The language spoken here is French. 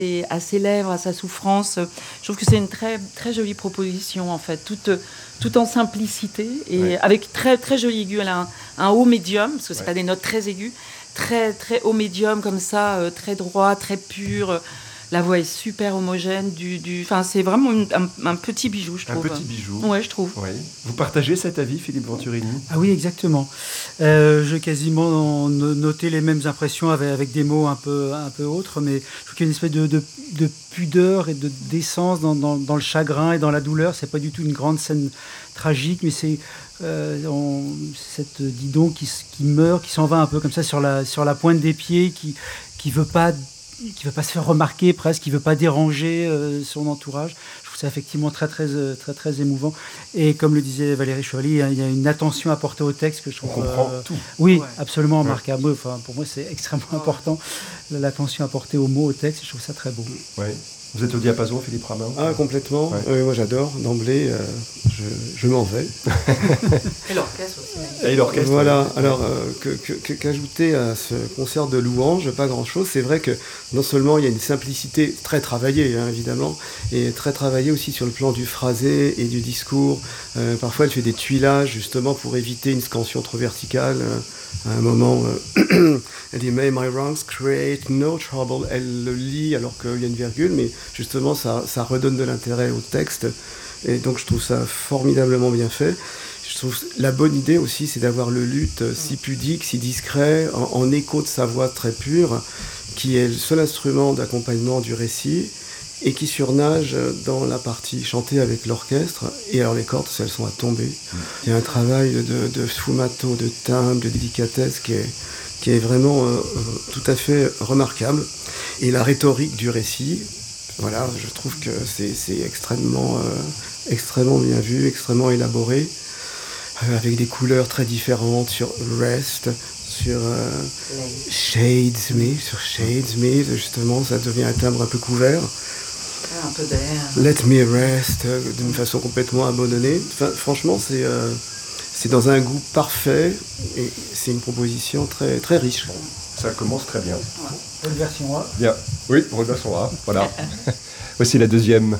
à ses lèvres, à sa souffrance. Je trouve que c'est une très, très jolie proposition, en fait, tout en simplicité et avec très, très joli aigu. Elle a un haut médium, parce que c'est pas des notes très aiguës, très, très haut médium comme ça, très droit, très pur. La voix est super homogène. Enfin, c'est vraiment un petit bijou, je trouve. Un petit bijou. Ouais, je trouve. Oui. Vous partagez cet avis, Philippe Venturini? Ah oui, exactement. J'ai quasiment noté les mêmes impressions avec des mots un peu autres, mais je trouve qu'il y a une espèce de pudeur et de décence dans le chagrin et dans la douleur. C'est pas du tout une grande scène tragique, mais c'est cette Didon qui meurt, qui s'en va un peu comme ça sur la pointe des pieds, qui veut pas se faire remarquer presque, qui veut pas déranger son entourage. Je trouve ça effectivement très très très très émouvant. Et comme le disait Valérie Chevalier, il y a une attention apportée au texte que je trouve. On comprend tout. Oui, absolument remarquable. Enfin, pour moi, c'est extrêmement important l'attention apportée aux mots, au texte. Je trouve ça très beau. Oui. Vous êtes au diapason, Philippe Ramin? Ah, complètement. Moi, j'adore. D'emblée, je m'en vais. Et l'orchestre aussi. Et l'orchestre. Voilà. Alors, qu'ajouter à ce concert de louanges? Pas grand-chose. C'est vrai que non seulement il y a une simplicité très travaillée, évidemment, et très travaillée aussi sur le plan du phrasé et du discours. Parfois, elle fait des tuilages, justement, pour éviter une scansion trop verticale. À un moment, elle dit « May my wrongs create no trouble ». Elle le lit alors qu'il y a une virgule, mais justement, ça redonne de l'intérêt au texte. Et donc, je trouve ça formidablement bien fait. Je trouve la bonne idée aussi, c'est d'avoir le luth si pudique, si discret, en écho de sa voix très pure, qui est le seul instrument d'accompagnement du récit, et qui surnage dans la partie chantée avec l'orchestre. Et alors les cordes, elles sont à tomber. Il y a un travail de sfumato, de timbre, de délicatesse qui est vraiment tout à fait remarquable. Et la rhétorique du récit, voilà, je trouve que c'est extrêmement bien vu, extrêmement élaboré, avec des couleurs très différentes sur Rest, sur Shades Me, justement, ça devient un timbre un peu couvert. Un peu d'air. Let Me Rest, d'une façon complètement abandonnée. Enfin, franchement, c'est dans un goût parfait et c'est une proposition très, très riche. Ça commence très bien. Rôle version A. Bien. Oui, rôle version A. Voilà. Voici la deuxième.